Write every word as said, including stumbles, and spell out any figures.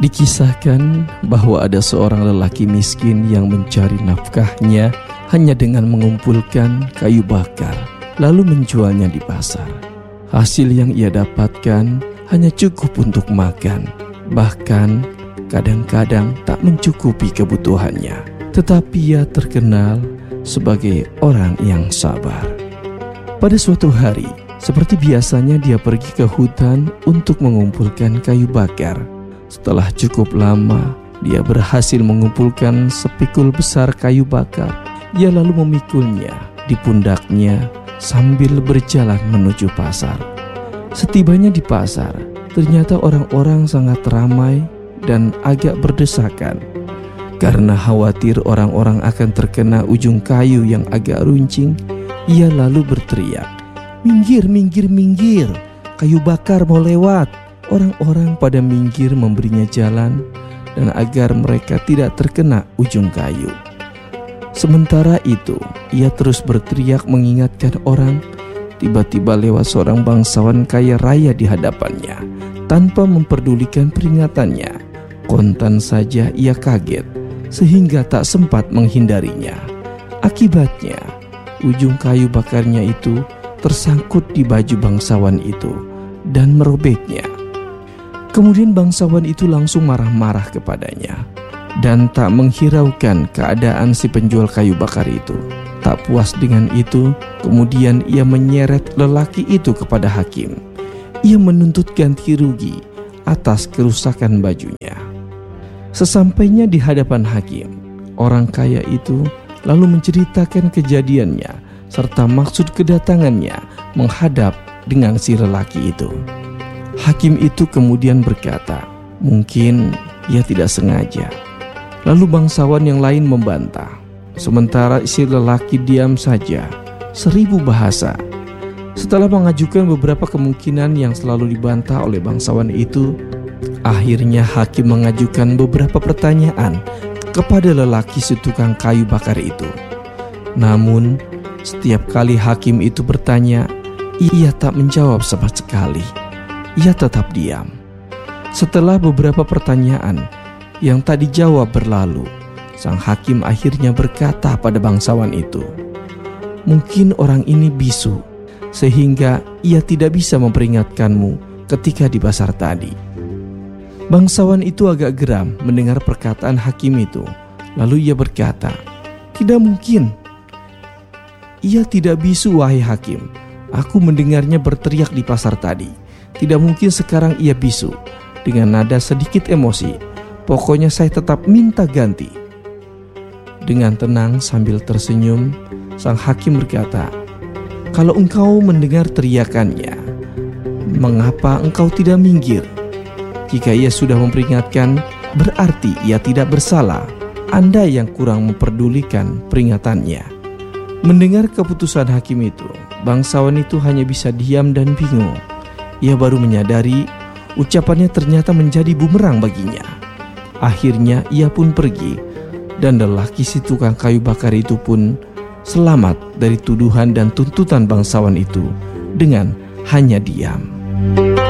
Dikisahkan bahwa ada seorang lelaki miskin yang mencari nafkahnya hanya dengan mengumpulkan kayu bakar, lalu menjualnya di pasar. Hasil yang ia dapatkan hanya cukup untuk makan, bahkan kadang-kadang tak mencukupi kebutuhannya. Tetapi ia terkenal sebagai orang yang sabar. Pada suatu hari, seperti biasanya dia pergi ke hutan untuk mengumpulkan kayu bakar. Setelah cukup lama, dia berhasil mengumpulkan sepikul besar kayu bakar. Ia lalu memikulnya di pundaknya sambil berjalan menuju pasar. Setibanya di pasar, ternyata orang-orang sangat ramai dan agak berdesakan. Karena khawatir orang-orang akan terkena ujung kayu yang agak runcing, ia lalu berteriak, "Minggir, minggir, minggir, kayu bakar mau lewat." Orang-orang pada minggir memberinya jalan dan agar mereka tidak terkena ujung kayu. Sementara itu, ia terus berteriak mengingatkan orang. Tiba-tiba lewat seorang bangsawan kaya raya di hadapannya. Tanpa memperdulikan peringatannya, kontan saja ia kaget sehingga tak sempat menghindarinya. Akibatnya, ujung kayu bakarnya itu tersangkut di baju bangsawan itu dan merobeknya. Kemudian bangsawan itu langsung marah-marah kepadanya dan tak menghiraukan keadaan si penjual kayu bakar itu. Tak puas dengan itu, kemudian ia menyeret lelaki itu kepada hakim. Ia menuntut ganti rugi atas kerusakan bajunya. Sesampainya di hadapan hakim, orang kaya itu lalu menceritakan kejadiannya serta maksud kedatangannya menghadap dengan si lelaki itu. Hakim itu kemudian berkata, mungkin ia tidak sengaja. Lalu bangsawan yang lain membantah. Sementara si lelaki diam saja, seribu bahasa. Setelah mengajukan beberapa kemungkinan yang selalu dibantah oleh bangsawan itu, akhirnya hakim mengajukan beberapa pertanyaan kepada lelaki si tukang kayu bakar itu. Namun, setiap kali hakim itu bertanya, ia tak menjawab sama sekali. Ia tetap diam. Setelah beberapa pertanyaan yang tak dijawab berlalu, sang hakim akhirnya berkata pada bangsawan itu, "Mungkin orang ini bisu, sehingga ia tidak bisa memperingatkanmu ketika di pasar tadi." Bangsawan itu agak geram mendengar perkataan hakim itu. Lalu ia berkata, "Tidak mungkin. Ia tidak bisu, wahai hakim. Aku mendengarnya berteriak di pasar tadi. Tidak mungkin sekarang ia bisu." Dengan nada sedikit emosi, "Pokoknya saya tetap minta ganti." Dengan tenang sambil tersenyum, sang hakim berkata, "Kalau engkau mendengar teriakannya, mengapa engkau tidak minggir? Jika ia sudah memperingatkan, berarti ia tidak bersalah. Anda yang kurang memperdulikan peringatannya." Mendengar keputusan hakim itu, bangsawan itu hanya bisa diam dan bingung. Ia baru menyadari ucapannya ternyata menjadi bumerang baginya. Akhirnya ia pun pergi, dan lelaki si tukang kayu bakar itu pun selamat dari tuduhan dan tuntutan bangsawan itu dengan hanya diam.